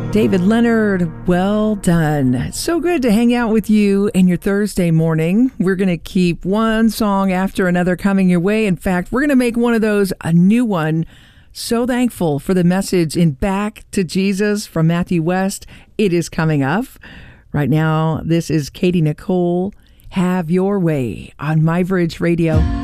David Leonard, well done. So good to hang out with you in your Thursday morning. We're going to keep one song after another coming your way. In fact, we're going to make one of those a new one. So thankful for the message in Back to Jesus from Matthew West. It is coming up. Right now, this is Katie Nicole, Have Your Way on My Bridge Radio.